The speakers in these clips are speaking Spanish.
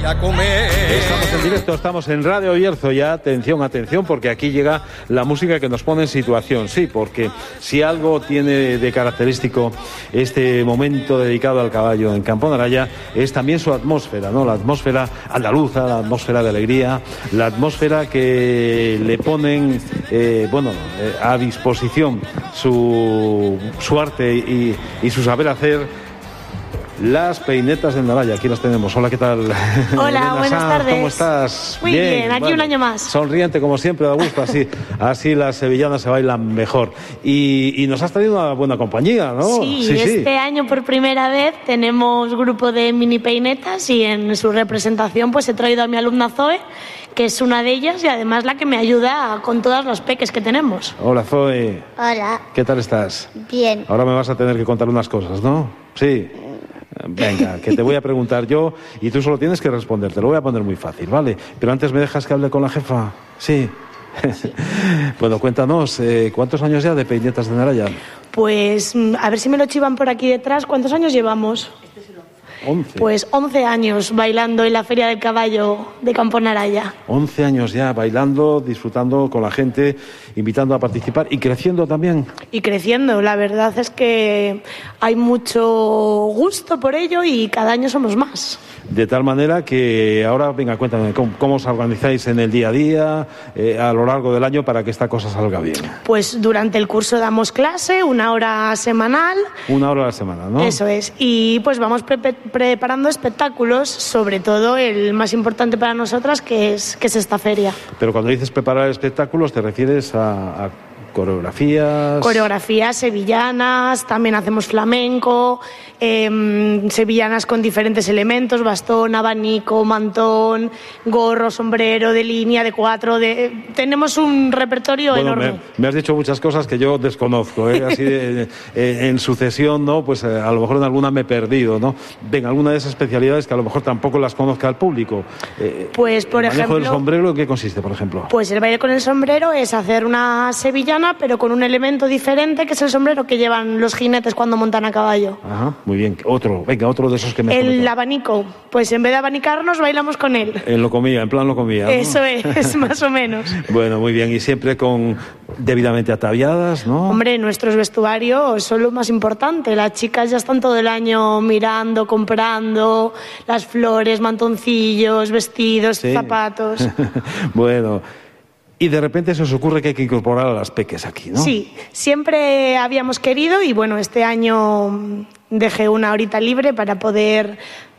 Estamos en directo, estamos en Radio Bierzo ya, atención, atención, porque aquí llega la música que nos pone en situación, sí, porque si algo tiene de característico este momento dedicado al caballo en Campo Naraya es también su atmósfera, ¿no? La atmósfera andaluza, la atmósfera de alegría, la atmósfera que le ponen, a disposición su arte y su saber hacer. Las peinetas de Naraya, aquí las tenemos. Hola, ¿qué tal? Hola, buenas tardes. ¿Cómo estás? Muy bien, aquí un año más. Sonriente, como siempre, da gusto, así las sevillanas se bailan mejor. Y nos has traído una buena compañía, ¿no? Sí, este año por primera vez tenemos grupo de mini peinetas y en su representación pues he traído a mi alumna Zoe, que es una de ellas y además la que me ayuda con todas las peques que tenemos. Hola, Zoe. Hola. ¿Qué tal estás? Bien. Ahora me vas a tener que contar unas cosas, ¿no? Sí. Venga, que te voy a preguntar yo y tú solo tienes que responder. Te lo voy a poner muy fácil, ¿vale? Pero antes me dejas que hable con la jefa. Sí. Bueno, cuéntanos, ¿cuántos años ya de peinetas de Naraya? Pues, a ver si me lo chivan por aquí detrás. ¿Cuántos años llevamos? 11. Pues 11 años bailando en la Feria del Caballo de Campo Naraya. 11 años ya bailando, disfrutando con la gente, invitando a participar y creciendo también. Y creciendo, la verdad es que hay mucho gusto por ello y cada año somos más. De tal manera que ahora, venga, cuéntame, ¿cómo os organizáis en el día a día, a lo largo del año, para que esta cosa salga bien? Pues durante el curso damos clase, 1 hora semanal. 1 hora a la semana, ¿no? Eso es. Y pues vamos preparando espectáculos, sobre todo el más importante para nosotras, que es esta feria. Pero cuando dices preparar espectáculos, ¿te refieres a coreografías? Coreografías sevillanas, también hacemos flamenco, sevillanas con diferentes elementos, bastón, abanico, mantón, gorro, sombrero, de línea, de 4, tenemos un repertorio enorme. Me has dicho muchas cosas que yo desconozco, así en sucesión, ¿no? Pues a lo mejor en alguna me he perdido, ¿no? Venga, alguna de esas especialidades que a lo mejor tampoco las conozca el público. Pues, por ejemplo... ¿El manejo del sombrero en qué consiste, por ejemplo? Pues el baile con el sombrero es hacer una sevillana, pero con un elemento diferente, que es el sombrero que llevan los jinetes cuando montan a caballo. Ajá, muy bien. Otro de esos que me... El abanico, pues en vez de abanicarnos, bailamos con él. En plan lo comía, ¿no? Eso es, más o menos. Bueno, muy bien. Y siempre debidamente ataviadas, ¿no? Hombre, nuestros vestuarios son lo más importante. Las chicas ya están todo el año mirando, comprando las flores, mantoncillos, vestidos, sí. Zapatos. Bueno... Y de repente se os ocurre que hay que incorporar a las peques aquí, ¿no? Sí, siempre habíamos querido y bueno, este año dejé 1 horita libre para poder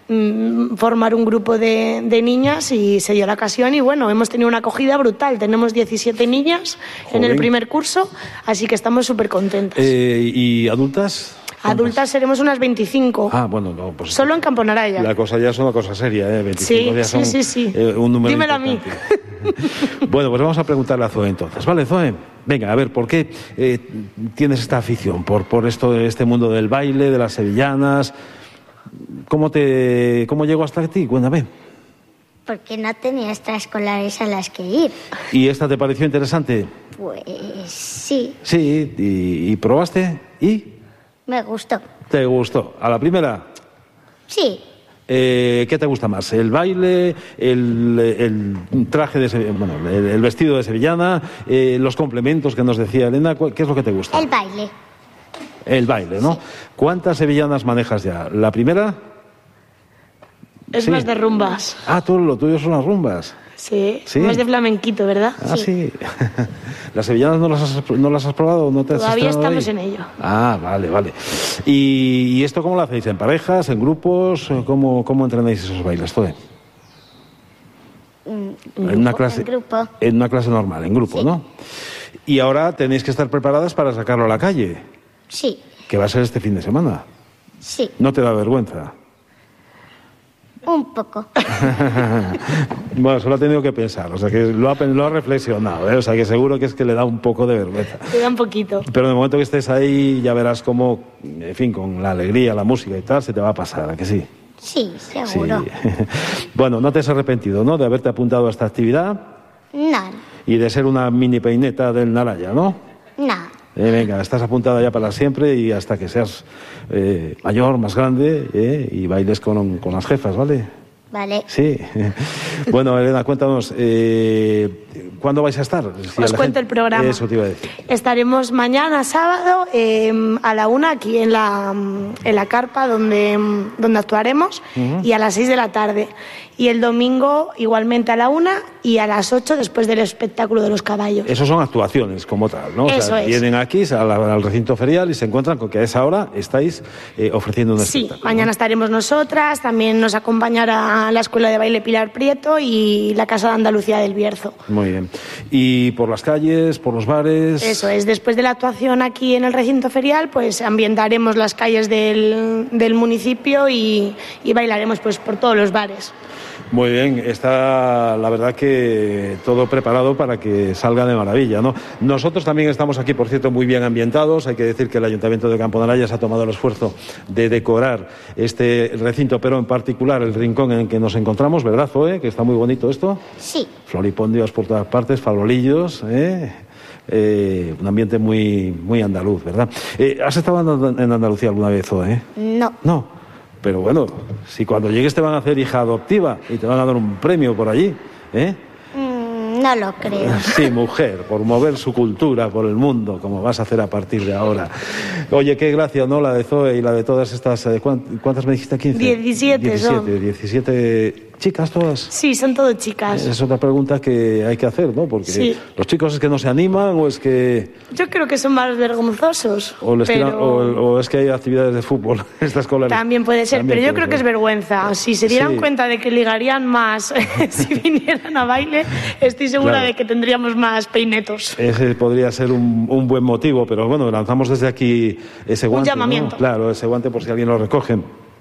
formar un grupo de niñas y se dio la ocasión y bueno, hemos tenido una acogida brutal. Tenemos 17 niñas en el primer curso, así que estamos súper contentas. ¿Y adultas? Adultas seremos unas 25. Ah, bueno, no, pues... Solo en Campo Naraya. La cosa ya es una cosa seria, 25 ya son sí. Un número Dímelo importante. a mí. Bueno, pues vamos a preguntarle a Zoe entonces. Vale, Zoe, venga, a ver, ¿por qué tienes esta afición por este mundo del baile, de las sevillanas? ¿Cómo llegó hasta ti? Cuéntame. Porque no tenía extraescolares a las que ir. ¿Y esta te pareció interesante? Pues sí. Sí, ¿y probaste? ¿Y? Me gustó. ¿Te gustó? ¿A la primera? Sí. ¿Qué te gusta más? ¿El baile, el traje el vestido de sevillana, los complementos que nos decía Elena? ¿Qué es lo que te gusta? El baile. El baile, ¿no? Sí. ¿Cuántas sevillanas manejas ya? ¿La primera? Es más de rumbas. Ah, todo lo tuyo son las rumbas. Sí, más de flamenquito, ¿verdad? Ah, sí. ¿Las sevillanas no las has probado? ¿No te Todavía estamos en ello. Ah, vale. ¿Y esto cómo lo hacéis? ¿En parejas, en grupos? ¿Cómo entrenáis esos bailes? ¿Todo? En una clase normal, en grupo, sí. ¿No? Y ahora tenéis que estar preparadas para sacarlo a la calle. Sí. Que va a ser este fin de semana. Sí. ¿No te da vergüenza? Un poco. Bueno, solo ha tenido que pensar, o sea que lo ha reflexionado, o sea que seguro que es que le da un poco de vergüenza. Le da un poquito. Pero en el momento que estés ahí ya verás cómo, en fin, con la alegría, la música y tal, se te va a pasar, ¿a que sí? Sí, seguro. Sí. Bueno, no te has arrepentido, ¿no?, de haberte apuntado a esta actividad. No. Y de ser una mini peineta del Naraya, ¿no? No. Venga, estás apuntada ya para siempre y hasta que seas mayor, más grande, y bailes con las jefas, ¿vale? Vale. Sí. Bueno, Elena, cuéntanos, ¿cuándo vais a estar? Os cuento el programa. Eso te iba a decir. Estaremos mañana, sábado, a la 1 aquí en la carpa donde actuaremos, y a las 6 de la tarde. Y el domingo igualmente a la 1 y a las 8 después del espectáculo de los caballos. Eso son actuaciones como tal, ¿no? Eso es. Vienen aquí al recinto ferial y se encuentran con que a esa hora estáis ofreciendo un espectáculo. Sí, mañana estaremos nosotras, también nos acompañará la Escuela de Baile Pilar Prieto y la Casa de Andalucía del Bierzo. Muy bien. ¿Y por las calles, por los bares? Eso es, después de la actuación aquí en el recinto ferial, pues ambientaremos las calles del municipio y bailaremos pues por todos los bares. Muy bien, está la verdad que todo preparado para que salga de maravilla, ¿no? Nosotros también estamos aquí, por cierto, muy bien ambientados. Hay que decir que el Ayuntamiento de Campo de Araya se ha tomado el esfuerzo de decorar este recinto, pero en particular el rincón en el que nos encontramos, ¿verdad, Zoe? Que está muy bonito esto. Sí. Floripondios por todas partes, farolillos, un ambiente muy, muy andaluz, ¿verdad? ¿Has estado en Andalucía alguna vez, Zoe? No. No. Pero bueno, si cuando llegues te van a hacer hija adoptiva y te van a dar un premio por allí, ¿eh? No lo creo. Sí, mujer, por mover su cultura por el mundo, como vas a hacer a partir de ahora. Oye, qué gracia, ¿no? La de Zoe y la de todas estas... ¿Cuántas me dijiste? 15. 17 chicas todas. Sí, son todo chicas. Es otra pregunta que hay que hacer, ¿no? Porque sí. Los chicos es que no se animan o es que... Yo creo que son más vergonzosos. O es que hay actividades de fútbol extraescolares. También puede ser, pero yo creo que es vergüenza. Si se dieran cuenta de que ligarían más si vinieran a baile, estoy segura de que tendríamos más peinetos. Ese podría ser un buen motivo, pero bueno, lanzamos desde aquí ese guante. Un llamamiento. ¿no? Claro, ese guante por si alguien lo recoge.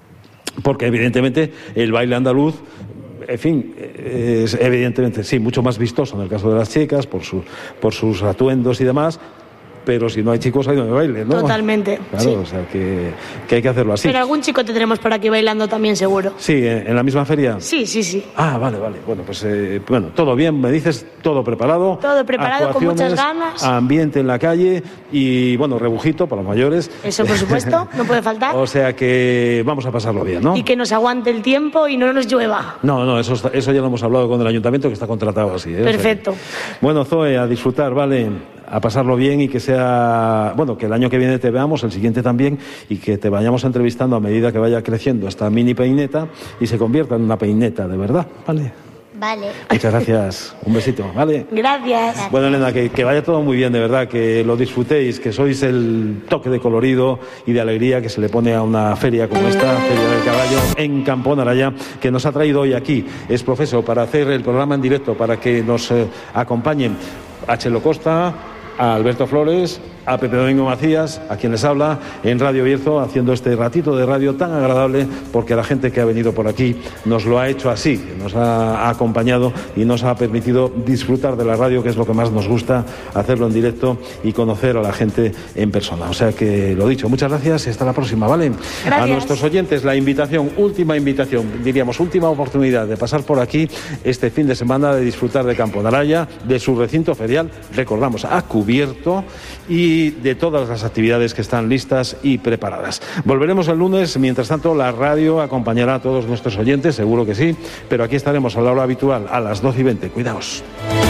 Porque evidentemente el baile andaluz, en fin, es evidentemente sí, mucho más vistoso en el caso de las chicas, por sus atuendos y demás. Pero si no hay chicos, hay donde baile, ¿no? Totalmente. Claro, sí. O sea que hay que hacerlo así. Pero algún chico tendremos por aquí bailando también, seguro. Sí, ¿en la misma feria? Sí. Ah, vale. Bueno, pues todo bien, me dices, todo preparado. Todo preparado, con muchas ganas. Ambiente en la calle y, bueno, rebujito para los mayores. Eso, por supuesto, no puede faltar. O sea que vamos a pasarlo bien, ¿no? Y que nos aguante el tiempo y no nos llueva. No, eso ya lo hemos hablado con el ayuntamiento, que está contratado así. Perfecto. O sea bueno, Zoe, a disfrutar, ¿vale? A pasarlo bien y que sea, bueno, que el año que viene te veamos, el siguiente también, y que te vayamos entrevistando a medida que vaya creciendo esta mini peineta y se convierta en una peineta de verdad, ¿vale? Vale. Muchas gracias. Un besito, ¿vale? Gracias. Bueno, Elena, que vaya todo muy bien, de verdad, que lo disfrutéis, que sois el toque de colorido y de alegría que se le pone a una feria como esta, Feria del Caballo, en Campo de Araya, que nos ha traído hoy aquí. Es profesor para hacer el programa en directo, para que nos acompañen a Chelo Costa, a Alberto Flores, a Pepe Domingo Macías, a quien les habla en Radio Bierzo, haciendo este ratito de radio tan agradable, porque la gente que ha venido por aquí nos lo ha hecho así, nos ha acompañado y nos ha permitido disfrutar de la radio, que es lo que más nos gusta, hacerlo en directo y conocer a la gente en persona. O sea que, lo dicho, muchas gracias y hasta la próxima, ¿vale? Gracias. A nuestros oyentes, última invitación, diríamos, última oportunidad de pasar por aquí este fin de semana, de disfrutar de Campo de Araya, de su recinto ferial, recordamos, a cubierto, y de todas las actividades que están listas y preparadas. Volveremos el lunes, mientras tanto la radio acompañará a todos nuestros oyentes, seguro que sí, pero aquí estaremos a la hora habitual, a las 12:20. Cuidaos.